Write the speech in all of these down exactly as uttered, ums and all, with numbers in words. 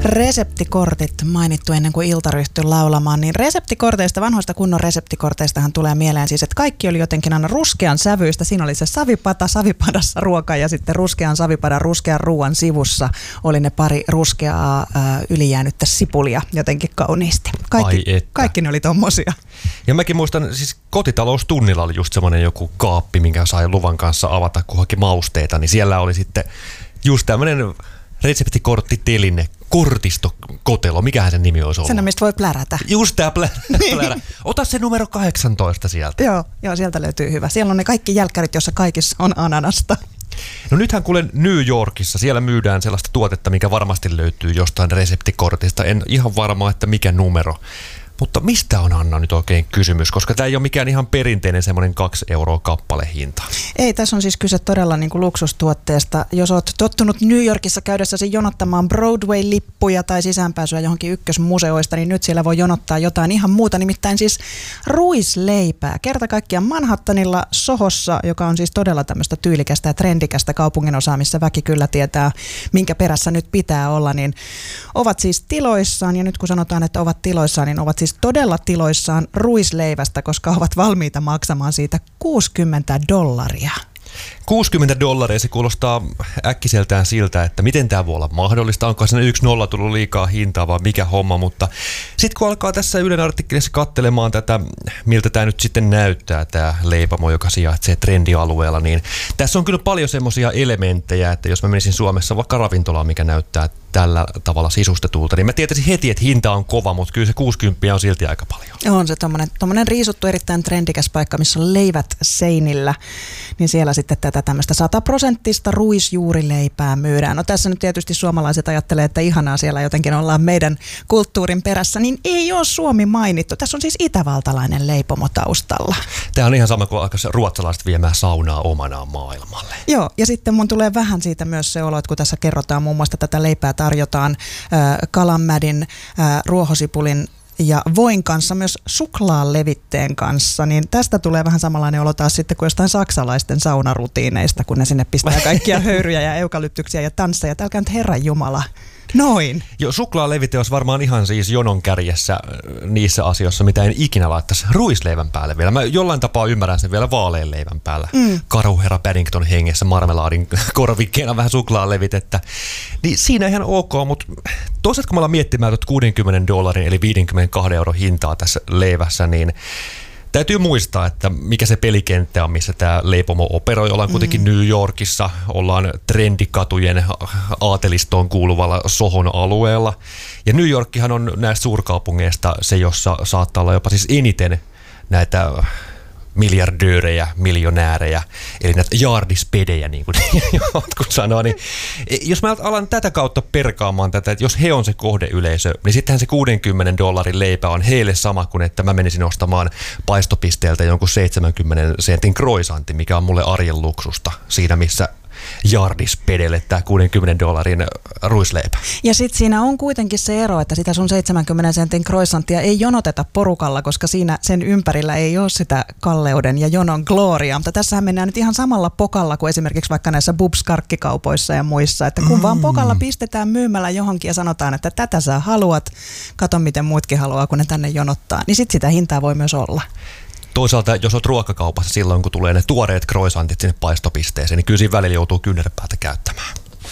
Reseptikortit mainittu ennen kuin ilta ryhtyi laulamaan, niin reseptikorteista, vanhoista kunnon reseptikorteistahan tulee mieleen siis, että kaikki oli jotenkin aina ruskean sävyistä. Siinä oli se savipata, savipadassa ruoka ja sitten ruskean savipadan, ruskean ruoan sivussa oli ne pari ruskeaa äh, ylijäänyttä sipulia jotenkin kauniisti. Kaikki, kaikki ne oli tommosia. Ja mäkin muistan, siis kotitaloustunnilla oli just semmoinen joku kaappi, minkä sai luvan kanssa avata, kun haki mausteita, niin siellä oli sitten just tämmöinen reseptikorttiteline, kortistokotelo, mikähän sen nimi olisi ollut? Sen, mistä voi plärätä. Just tää plärä. plärä. Ota se numero kahdeksantoista sieltä. Joo, joo, sieltä löytyy hyvä. Siellä on ne kaikki jälkkärit, jossa kaikissa on ananasta. No nythän kuulen New Yorkissa, siellä myydään sellaista tuotetta, mikä varmasti löytyy jostain reseptikortista. En ihan varma, että mikä numero. Mutta mistä on, Anna, nyt oikein kysymys? Koska tämä ei ole mikään ihan perinteinen semmoinen kaksi euroa kappale hinta. Ei, tässä on siis kyse todella niin kuin luksustuotteesta. Jos olet tottunut New Yorkissa käydessäsi jonottamaan Broadway-lippuja tai sisäänpääsyä johonkin ykkösmuseoista, niin nyt siellä voi jonottaa jotain ihan muuta, nimittäin siis ruisleipää. Kerta kaikkiaan Manhattanilla Sohossa, joka on siis todella tämmöistä tyylikästä ja trendikästä kaupunginosaa, missä väki kyllä tietää, minkä perässä nyt pitää olla, niin ovat siis tiloissaan. Ja nyt kun sanotaan, että ovat tiloissaan, niin ovat siis todella tiloissaan ruisleivästä, koska ovat valmiita maksamaan siitä kuusikymmentä dollaria. kuusikymmentä dollaria, se kuulostaa äkkiseltään siltä, että miten tämä voi olla mahdollista, onko sinne yksi nolla tullut liikaa hintaa vai mikä homma, mutta sitten kun alkaa tässä Ylen artikkelissa katselemaan tätä, miltä tämä nyt sitten näyttää, tämä leipamo, joka sijaitsee trendialueella, niin tässä on kyllä paljon semmoisia elementtejä, että jos mä menisin Suomessa vaikka ravintolaan, mikä näyttää tällä tavalla sisustetulta, niin mä tietäisin heti, että hinta on kova, mutta kyllä se kuusikymmentä on silti aika paljon. On se tommonen, tommonen riisuttu erittäin trendikäs paikka, missä on leivät seinillä, niin siellä sitten tätä tämmöistä sataprosenttista ruisjuurileipää myydään. No tässä nyt tietysti suomalaiset ajattelee, että ihanaa siellä jotenkin ollaan meidän kulttuurin perässä, niin ei ole Suomi mainittu. Tässä on siis itävaltalainen leipomo taustalla. Tämä on ihan sama kuin alkaisi ruotsalaiset viemään saunaa omanaan maailmalle. Joo, ja sitten mun tulee vähän siitä myös se olo, että kun tässä kerrotaan muun muassa tätä leipää tarjotaan äh, kalanmädin, äh, ruohosipulin ja voin kanssa, myös suklaalevitteen kanssa, niin tästä tulee vähän samanlainen olo taas sitten kuin jostain saksalaisten saunarutiineista, kun ne sinne pistää kaikkia höyryjä ja eukalyptyksiä ja tansseja. Älkää nyt Herran Jumala. Noin. Joo, suklaalevite olisi varmaan ihan siis jonon kärjessä niissä asioissa, mitä en ikinä laittaisi ruisleivän päälle vielä. Mä jollain tapaa ymmärrän sen vielä vaalean leivän päällä. Mm. Karuherra Paddington hengessä marmelaadin korvikkeena vähän suklaalevitettä. Niin siinä ihan ok, mutta toisaalta kun me ollaan miettimään tuota kuudenkymmenen dollarin eli viidenkymmenenkahden euron hintaa tässä leivässä, niin täytyy muistaa, että mikä se pelikenttä on, missä tämä leipomo operoi. Ollaan kuitenkin mm. New Yorkissa, ollaan trendikatujen aatelistoon kuuluvalla Sohon alueella. Ja New Yorkkihan on näistä suurkaupungeista se, jossa saattaa olla jopa siis eniten näitä miljardöörejä, miljonäärejä, eli näitä jaardispedejä, niin kuin jotkut sanoo, niin jos mä alan tätä kautta perkaamaan tätä, että jos he on se kohdeyleisö, niin sittenhän se kuudenkymmenen dollarin leipä on heille sama kuin, että mä menisin ostamaan paistopisteeltä jonkun seitsemänkymmenen sentin croissantti, mikä on mulle arjen luksusta siinä, missä jaardispedelle tämä kuudenkymmenen dollarin ruisleipä. Ja sitten siinä on kuitenkin se ero, että sitä sun seitsemänkymmenen sentin croissanttia ei jonoteta porukalla, koska siinä sen ympärillä ei ole sitä kalleuden ja jonon gloriaa. Mutta tässähän mennään nyt ihan samalla pokalla kuin esimerkiksi vaikka näissä Bubs-karkkikaupoissa ja muissa, että kun mm. vaan pokalla pistetään myymällä johonkin ja sanotaan, että tätä sä haluat, kato miten muutkin haluaa, kun ne tänne jonottaa, niin sitten sitä hintaa voi myös olla. Toisaalta, jos olet ruokakaupassa silloin, kun tulee ne tuoreet croissantit sinne paistopisteeseen, niin kyllä siinä välillä joutuu kyynärpäätä käyttämään.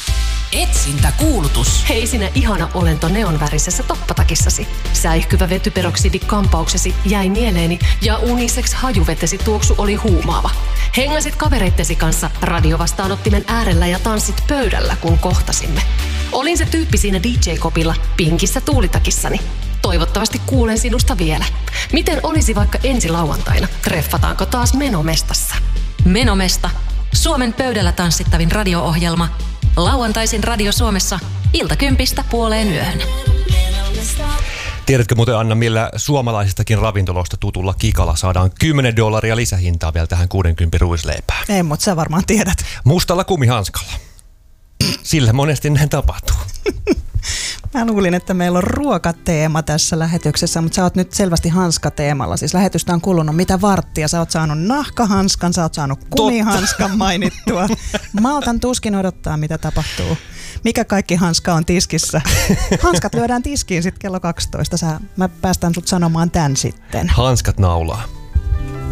Etsintäkuulutus. Hei sinä ihana olento neonvärisessä toppatakissasi. Säihkyvä vetyperoksidi-kampauksesi jäi mieleeni ja unisex hajuvetesi tuoksu oli huumaava. Hengasit kavereittesi kanssa radiovastaanottimen äärellä ja tanssit pöydällä, kun kohtasimme. Olin se tyyppi siinä D J-kopilla pinkissä tuulitakissani. Toivottavasti kuulen sinusta vielä. Miten olisi vaikka ensi lauantaina? Treffataanko taas Menomestassa? Menomesta. Suomen pöydällä tanssittavin radio-ohjelma. Lauantaisin Radio Suomessa iltakympistä puoleen yöhön. Tiedätkö muuten, Anna, millä suomalaisistakin ravintoloista tutulla kikalla saadaan kymmenen dollaria lisähintaa vielä tähän kuudenkymmenen ruisleipään? Ei, mutta sä varmaan tiedät. Mustalla kumihanskalla. Sillä monesti näin tapahtuu. Mä luulin, että meillä on ruokateema tässä lähetyksessä, mutta sä oot nyt selvästi hanskateemalla. Siis lähetystä on kulunut mitä varttia. Sä oot saanut nahkahanskan, sä oot saanut kumihanskan mainittua. Maltan tuskin odottaa, mitä tapahtuu. Mikä kaikki hanska on tiskissä? Hanskat lyödään tiskiin sitten kello kaksitoista. Sä, mä päästän sut sanomaan tän sitten. Hanskat naulaa.